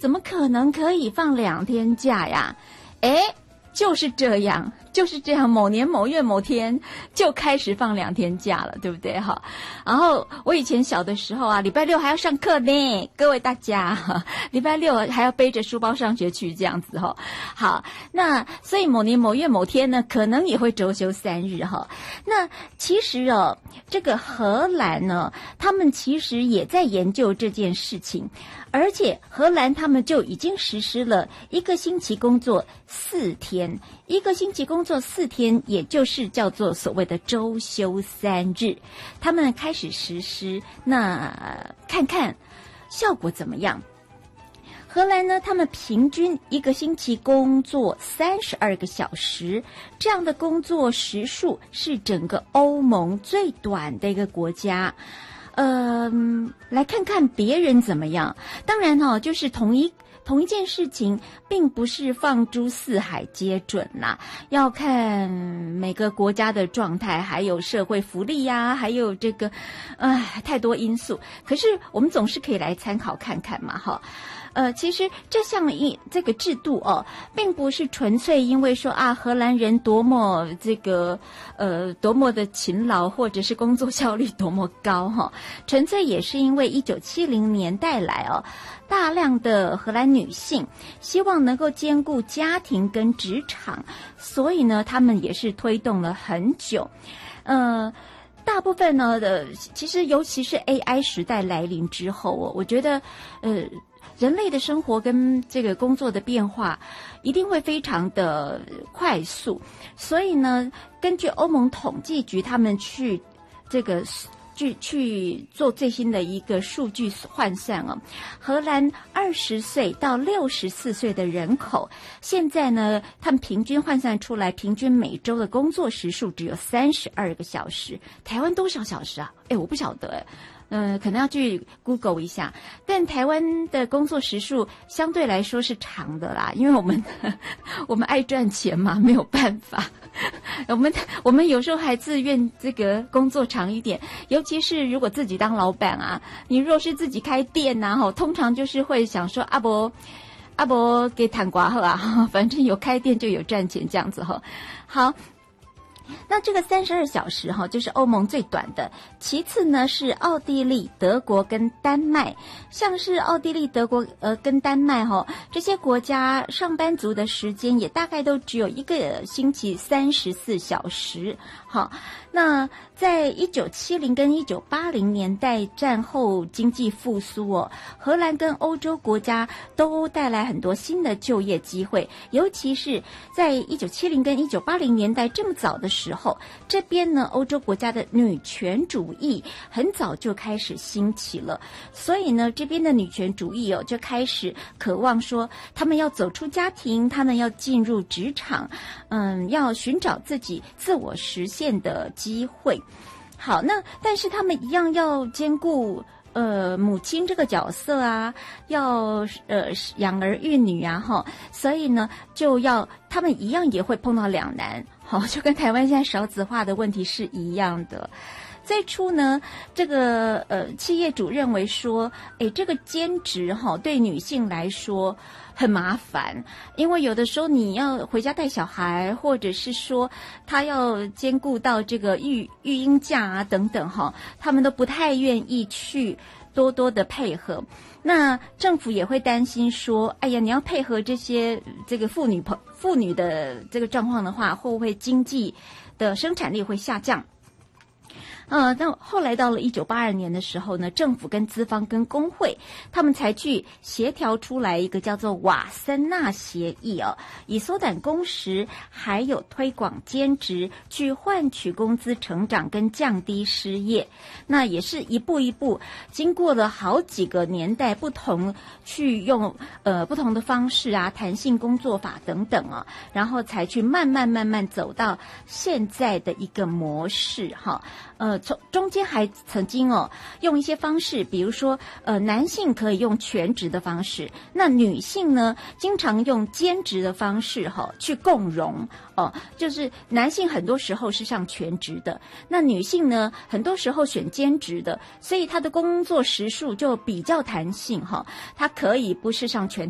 怎么可能可以放2天假呀？就是这样，某年某月某天就开始放2天假了，对不对哈？然后我以前小的时候啊，礼拜六还要上课呢，各位大家，礼拜六还要背着书包上学去这样子哈。好，那所以某年某月某天呢，可能也会周休3日哈。那其实这个荷兰呢，他们其实也在研究这件事情。而且荷兰他们就已经实施了1个星期工作4天，1个星期工作4天，也就是叫做所谓的周休3日。他们开始实施，那看看效果怎么样。荷兰呢，他们平均1个星期工作32个小时，这样的工作时数是整个欧盟最短的一个国家。来看看别人怎么样。当然就是同一件事情，并不是放诸四海皆准啦，要看每个国家的状态，还有社会福利呀，还有这个，太多因素。可是我们总是可以来参考看看嘛，哈。其实这项这个制度并不是纯粹因为说荷兰人多么多么的勤劳，或者是工作效率多么高哈，纯粹也是因为1970年代来大量的荷兰女性希望能够兼顾家庭跟职场，所以呢，他们也是推动了很久。大部分呢其实尤其是 AI 时代来临之后我觉得人类的生活跟这个工作的变化一定会非常的快速，所以呢，根据欧盟统计局他们去做最新的一个数据换算荷兰20岁到64岁的人口，现在呢，他们平均换算出来，平均每周的工作时数只有32个小时。台湾多少小时啊？我不晓得可能要去 Google 一下，但台湾的工作时数相对来说是长的啦，因为我们爱赚钱嘛，没有办法。我们有时候还自愿这个工作长一点，尤其是如果自己当老板啊，你若是自己开店啊，通常就是会想说阿伯给谈瓜喝啊，反正有开店就有赚钱这样子哈。好。那这个32小时就是欧盟最短的，其次呢是奥地利、德国跟丹麦。像是奥地利、德国跟丹麦这些国家上班族的时间也大概都只有1个星期34小时。好，那在1970跟1980年代战后经济复苏荷兰跟欧洲国家都带来很多新的就业机会，尤其是在1970跟1980年代这么早的时候，这边呢欧洲国家的女权主义很早就开始兴起了，所以呢这边的女权主义就开始渴望说他们要走出家庭，他们要进入职场，要寻找自己自我实现的机会。好，那但是他们一样要兼顾母亲这个角色啊，要养儿育女啊所以呢他们一样也会碰到两难，就跟台湾现在少子化的问题是一样的。最初呢，这个企业主认为说，这个兼职对女性来说很麻烦，因为有的时候你要回家带小孩，或者是说他要兼顾到这个育婴假啊等等他们都不太愿意去多多的配合。那政府也会担心说，哎呀，你要配合这个妇女的这个状况的话，会不会经济的生产力会下降？但后来到了1982年的时候呢，政府跟资方跟工会他们才去协调出来一个叫做瓦森纳协议以缩短工时还有推广兼职去换取工资成长跟降低失业。那也是一步一步经过了好几个年代不同，去用不同的方式啊，弹性工作法等等然后才去慢慢走到现在的一个模式从中间还曾经用一些方式，比如说男性可以用全职的方式，那女性呢经常用兼职的方式去共融就是男性很多时候是上全职的，那女性呢很多时候选兼职的，所以她的工作时数就比较弹性她可以不是上全